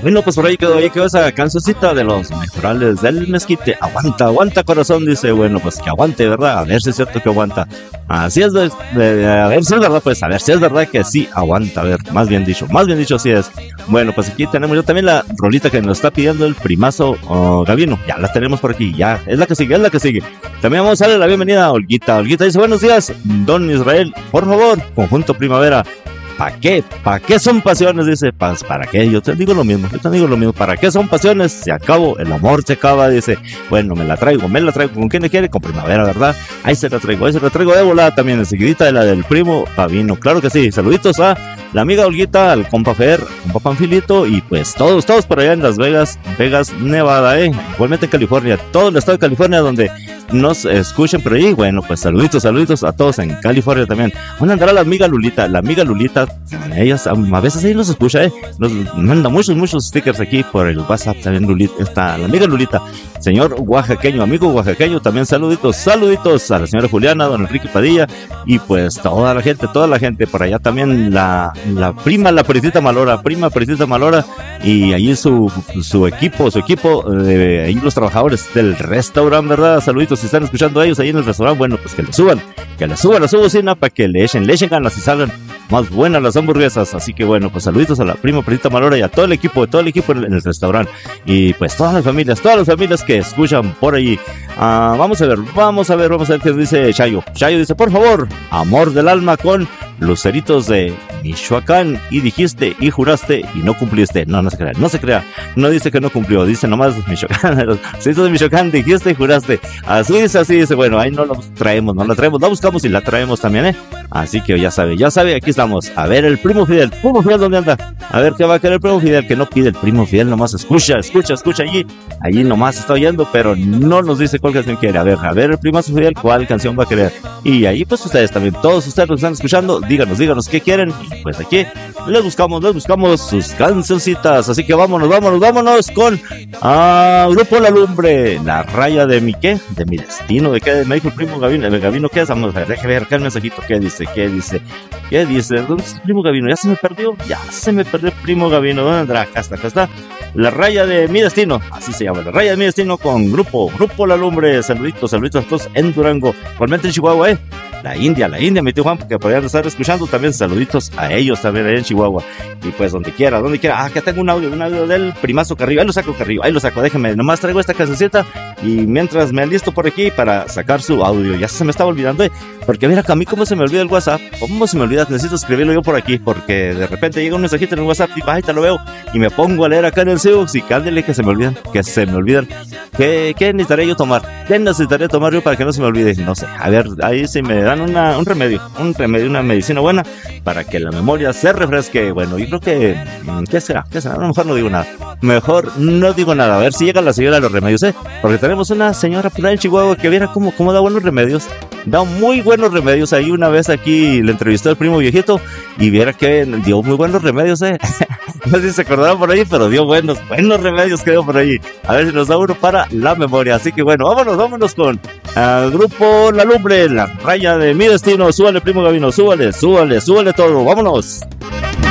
Bueno, pues por ahí quedó esa cancioncita de los Mejorales del Mezquite. Aguanta, aguanta corazón, dice. Bueno, pues que aguante, ¿verdad? A ver si es cierto que aguanta. Así es, a ver si es verdad, pues a ver si es verdad que sí aguanta. A ver, más bien dicho así es. Bueno, pues aquí tenemos yo también la rolita que nos está pidiendo el primazo Gavino. Ya la tenemos por aquí, ya, es la que sigue, es la que sigue. También vamos a darle la bienvenida a Olguita. Olguita dice, buenos días, don Israel, por favor, Conjunto Primavera. ¿Para qué? ¿Para qué son pasiones? Dice, ¿para qué? Yo te digo lo mismo, ¿para qué son pasiones? Se acabó, el amor se acaba, dice. Bueno, me la traigo, ¿con quién le quiere? Con Primavera, ¿verdad? Ahí se la traigo de volada también, enseguidita de la del primo Pavino, claro que sí. Saluditos a la amiga Olguita, al compa Fer, compa Panfilito, y pues todos por allá en Las Vegas, Nevada, igualmente en California, todo el estado de California donde nos escuchen por ahí. Bueno, pues saluditos a todos en California también. ¿Dónde andará la amiga Lulita? Ellas a veces ahí nos escucha, nos manda muchos stickers aquí por el WhatsApp también. Lulita, está la amiga Lulita, señor oaxaqueño, amigo oaxaqueño, también saluditos a la señora Juliana, don Enrique Padilla, y pues toda la gente por allá también, la prima Peritita Malora, y allí su equipo, ahí los trabajadores del restaurante, ¿verdad? Saluditos, si están escuchando a ellos ahí en el restaurante, bueno, pues que le suban a su bocina para que le echen ganas y salgan más buenas las hamburguesas. Así que bueno, pues saluditos a la prima Peritita Malora y a todo el equipo en el restaurante, y pues todas las familias que escuchan por allí. Vamos a ver qué dice Chayo. Dice, por favor, Amor del Alma con Luceritos de Michoacán, y dijiste y juraste y no cumpliste. No se crea, no dice que no cumplió, dice nomás Michoacán. Luceritos de Michoacán, dijiste y juraste. Así dice. Bueno, ahí no la traemos, la buscamos y la traemos también, así que ya sabe, aquí estamos. A ver, el primo Fidel, ¿dónde anda? A ver qué va a querer el primo Fidel, que no pide el primo Fidel, nomás escucha allí nomás está oyendo, pero no nos dice cuál canción quiere. A ver el primazo Fidel, cuál canción va a querer. Y ahí pues ustedes también, todos ustedes los están escuchando, díganos qué quieren, y pues aquí les buscamos sus cancioncitas. Así que vámonos con Grupo La Lumbre, La Raya de mi destino. ¿De qué me dijo el primo Gavino? ¿Qué es? Vamos a ver, déjame ver acá el mensajito. ¿Qué dice? ¿Dónde está el primo Gavino? Ya se me perdió el primo Gavino. ¿Dónde andará? Acá está. La Raya de mi destino, así se llama, La Raya de mi destino, con Grupo La Lumbre. Saluditos a todos en Durango, igualmente en Chihuahua, la India, mi tío Juan, porque podrían estar escuchando también. Saluditos a ellos también allá en Chihuahua, y pues donde quiera. Acá tengo un audio del primazo Carrillo, ahí lo saco, déjenme, nomás traigo esta cancioncita, y mientras me alisto por aquí para sacar su audio. Ya se me estaba olvidando, porque mira que a mí cómo se me olvida el WhatsApp, necesito escribirlo yo por aquí, porque de repente llega un mensajito en el WhatsApp, y ahí te lo veo, y me pongo a leer acá en el Seux, y cándele que se me olvidan. ¿Qué necesitaría yo tomar? ¿Qué necesitaría tomar yo para que no se me olvide? No sé, a ver, ahí se me dan un remedio, una medicina buena para que la memoria se refresque. Bueno, yo creo que, ¿qué será? A lo mejor no digo nada, a ver si llega la señora de los remedios, porque tenemos una señora por ahí en Chihuahua que viera cómo da buenos remedios, da muy buenos remedios. Ahí una vez aquí le entrevistó al primo viejito, y viera que dio muy buenos remedios, no sé si se acordaron por ahí, pero dio buenos remedios, creo, por ahí. A ver si nos da uno para la memoria. Así que bueno, vámonos con Grupo La Lumbre, La Raya de mi destino. Súbale, primo Gavino, súbale todo, vámonos.